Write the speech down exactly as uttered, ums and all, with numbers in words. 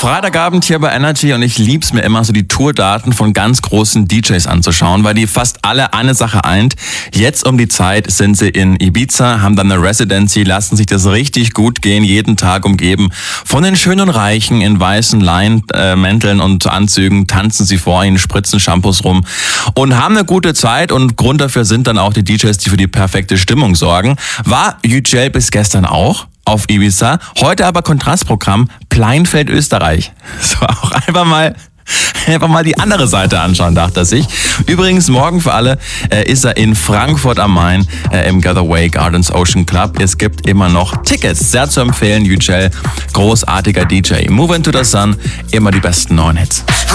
Freitagabend hier bei Energy und ich lieb's mir immer, so die Tourdaten von ganz großen D Js anzuschauen, weil die fast alle eine Sache eint. Jetzt um die Zeit sind sie in Ibiza, haben dann eine Residency, lassen sich das richtig gut gehen, jeden Tag umgeben von den schönen Reichen in weißen Leinmänteln und Anzügen, tanzen sie vor ihnen, spritzen Shampoos rum und haben eine gute Zeit, und Grund dafür sind dann auch die D Js, die für die perfekte Stimmung sorgen. War Yücel bis gestern auch auf Ibiza, heute aber Kontrastprogramm Pleinfeld, Österreich. So, auch einfach mal Einfach mal die andere Seite anschauen, dachte er sich. Übrigens, morgen für alle äh, ist er in Frankfurt am Main äh, im Gatherway Gardens Ocean Club. Es gibt immer noch Tickets. Sehr zu empfehlen, Yücel, großartiger D J. Move into the Sun, immer die besten neuen Hits.